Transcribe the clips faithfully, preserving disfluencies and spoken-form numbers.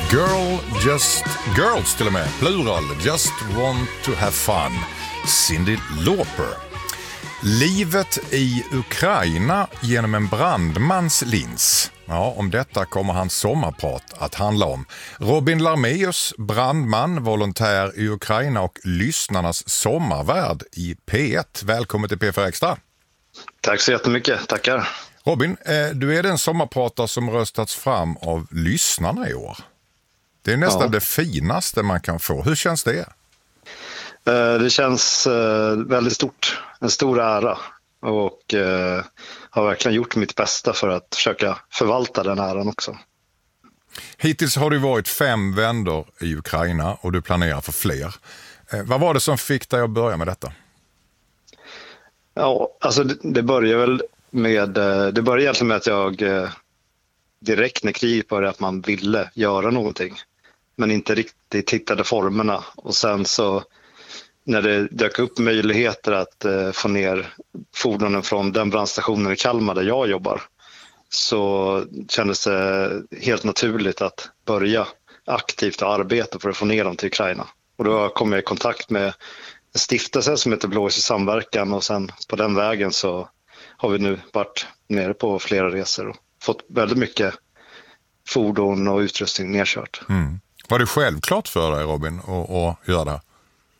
Girl, just, girls till och med, plural, just want to have fun. Cyndi Lauper. Livet i Ukraina genom en brandmans lins. Ja, om detta kommer hans sommarprat att handla om. Robin Larmeus, brandman, volontär i Ukraina och lyssnarnas sommarvärd i P ett. Välkommen till P fyra Extra. Tack så jättemycket, tackar. Robin, du är den sommarpratare som röstats fram av lyssnarna i år. Det är nästan ja. det finaste man kan få. Hur känns det? Det känns väldigt stort, en stor ära, och har verkligen gjort mitt bästa för att försöka förvalta den äran också. Hittills har du varit fem vändor i Ukraina och du planerar för fler. Vad var det som fick dig att börja med detta? Ja, alltså det, det började väl med, det började egentligen med att jag direkt när kriget började att man ville göra någonting, men inte riktigt hittade formerna. Och sen så när det dök upp möjligheter att eh, få ner fordonen från den brandstationen i Kalmar där jag jobbar, så kändes det helt naturligt att börja aktivt arbeta för att få ner dem till Ukraina. Och då kom jag i kontakt med en stiftelse som heter Blås i samverkan, och sen på den vägen så har vi nu varit nere på flera resor och fått väldigt mycket fordon och utrustning nedkört. Mm. Var det självklart för dig, Robin, att, att göra det?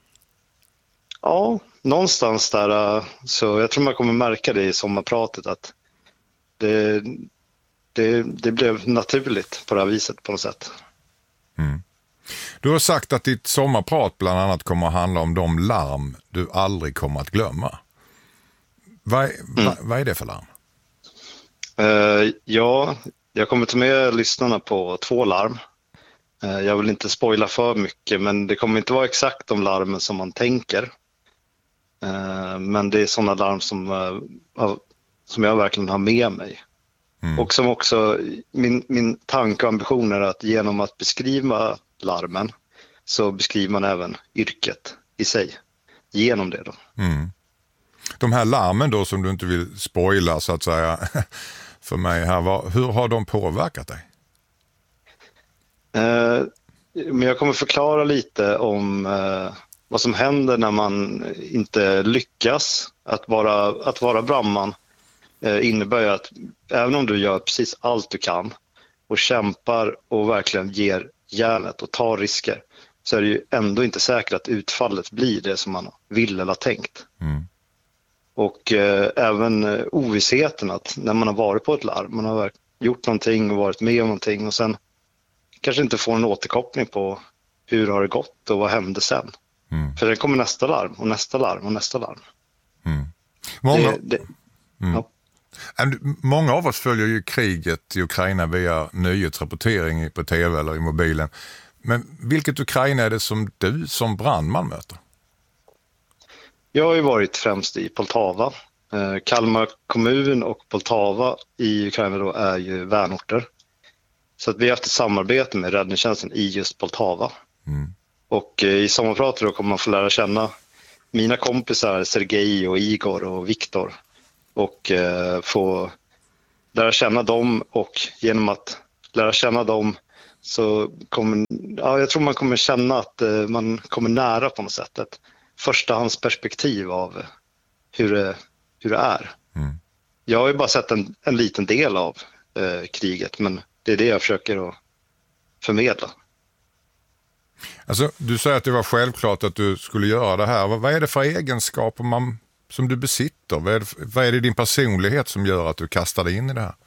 Ja, någonstans där, så jag tror man kommer märka det i sommarpratet att det, det, det blev naturligt på det här viset på något sätt. Mm. Du har sagt att ditt sommarprat bland annat kommer att handla om de larm du aldrig kommer att glömma. Vad, mm. vad, vad är det för larm? Uh, ja, jag kommer ta med lyssnarna på två larm. Uh, jag vill inte spoila för mycket, men det kommer inte vara exakt de larmen som man tänker. Uh, men det är sådana larm som, uh, som jag verkligen har med mig. Mm. Och som också, min, min tanke och ambition är att genom att beskriva larmen så beskriver man även yrket i sig genom det då. Mm. De här larmen då som du inte vill spoila så att säga för mig här, var, hur har de påverkat dig? Uh, men jag kommer förklara lite om uh, vad som händer när man inte lyckas. Att vara, att vara brandman uh, innebär ju att även om du gör precis allt du kan och kämpar och verkligen ger järnet och tar risker, så är det ju ändå inte säkert att utfallet blir det som man vill eller har tänkt. Mm. Och eh, även eh, ovissheten att när man har varit på ett larm, man har gjort någonting och varit med om någonting och sen kanske inte får en återkoppling på hur har det gått och vad hände sen. Mm. För det kommer nästa larm och nästa larm och nästa larm. Mm. Många... Det, det, mm. ja. Många av oss följer ju kriget i Ukraina via nyhetsrapportering på tv eller i mobilen. Men vilket Ukraina är det som du som brandman möter? Jag har ju varit främst i Poltava. Eh, Kalmar kommun och Poltava i Ukraina då är ju vänorter. Så att vi har haft ett samarbete med räddningstjänsten i just Poltava. Mm. Och eh, i sommarpratet då kommer man få lära känna mina kompisar Sergej och Igor och Viktor. Och eh, få lära känna dem, och genom att lära känna dem så kommer, ja, jag tror man kommer känna att eh, man kommer nära på något sätt. Ett förstahandsperspektiv av hur det, hur det är. Mm. Jag har ju bara sett en, en liten del av eh, kriget, men det är det jag försöker att förmedla. Alltså, du säger att det var självklart att du skulle göra det här. Vad, vad är det för egenskaper man, som du besitter? Vad är, det, vad är det i din personlighet som gör att du kastar dig in i det här?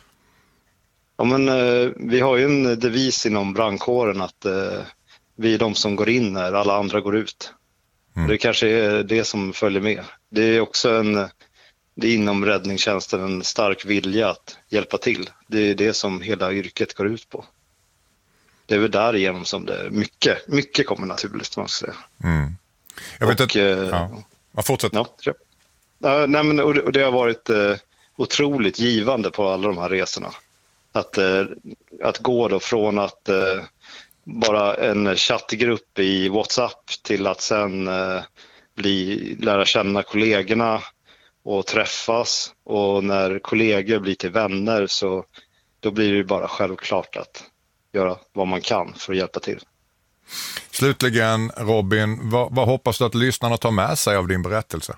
Ja, men, eh, vi har ju en devis inom brandkåren att eh, vi är de som går in när alla andra går ut. Mm. Det kanske är det som följer med. Det är också en, det är inom räddningstjänsten en stark vilja att hjälpa till. Det är det som hela yrket går ut på. Det är väl därigenom som det mycket, mycket kommer naturligt, man ska säga. Mm. Jag vet och, att... Ja. Ja, fortsätt. Ja, ja, nej, men, och det har varit eh, otroligt givande på alla de här resorna. Att, eh, att gå då från att eh, bara en chattgrupp i WhatsApp till att sen eh, bli, lära känna kollegorna och träffas. Och när kollegor blir till vänner så då blir det bara självklart att göra vad man kan för att hjälpa till. Slutligen Robin, vad, vad hoppas du att lyssnarna tar med sig av din berättelse?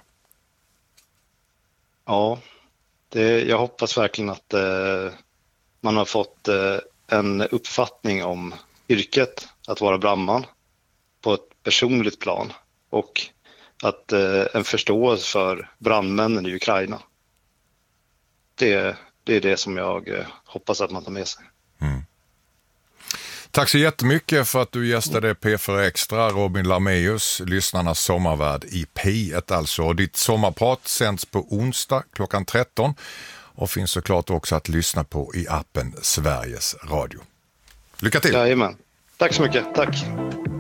Ja, det, jag hoppas verkligen att eh, man har fått eh, en uppfattning om yrket att vara brandman på ett personligt plan och att eh, en förståelse för brandmännen i Ukraina. Det, det är det som jag eh, hoppas att man tar med sig. Mm. Tack så jättemycket för att du gästade P fyra Extra, Robin Lameus, lyssnarnas sommarvärd i P ett alltså. Och ditt sommarprat sänds på onsdag klockan tretton och finns såklart också att lyssna på i appen Sveriges Radio. Lycka till! Jajamän. Tack så mycket, tack!